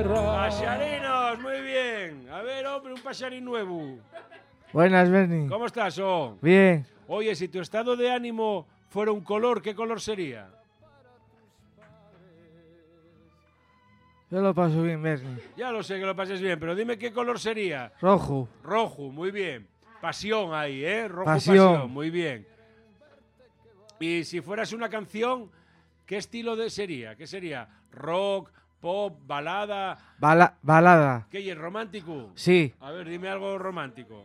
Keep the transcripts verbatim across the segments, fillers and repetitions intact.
Paxarinos, muy bien. A ver, hombre, un paxarín nuevo. Buenas, Bernie. ¿Cómo estás, oh? Bien. Oye, si tu estado de ánimo fuera un color, ¿qué color sería? Yo lo paso bien, Bernie. Ya lo sé que lo pases bien, pero dime qué color sería. Rojo. Rojo, muy bien. Pasión ahí, ¿eh? Rojo, pasión. pasión, muy bien. Y si fueras una canción, ¿qué estilo de sería? ¿Qué sería? ¿Rock, pop, balada? Bala balada. ¿Qué es romántico? Sí. A ver, dime algo romántico.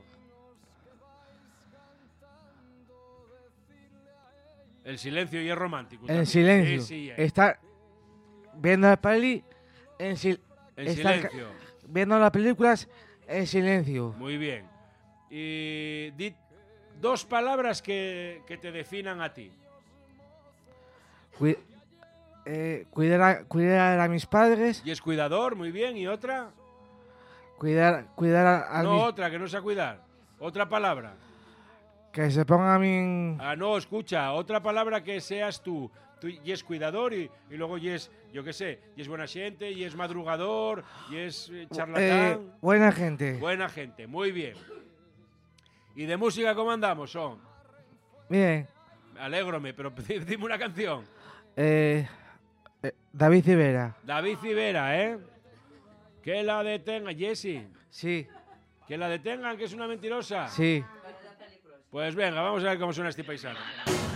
El silencio y es romántico. En también. silencio. Sí, sí, eh. Estar viendo la peli en, sil En estar silencio. viendo las películas en silencio. Muy bien. Y di dos palabras que, que te definan a ti. Cui eh, cuidar, a, cuidar a mis padres. Y es cuidador, muy bien. ¿Y otra? Cuidar, cuidar a, a No, mis... otra, que no sea cuidar. Otra palabra. Que se pongan a mí... Ah, no, escucha, otra palabra que seas tú. Tú y es cuidador y, y luego y es, yo qué sé, y es buena gente, y es madrugador, y es eh, charlatán. Eh, buena gente. Buena gente, muy bien. ¿Y de música cómo andamos, son? Bien. Alégrome, pero dime una canción. Eh, eh, David Civera. David Civera, ¿eh? Que la detenga, Jessy. Sí. Que la detengan, que es una mentirosa. Sí. Pues venga, vamos a ver cómo suena este paisano.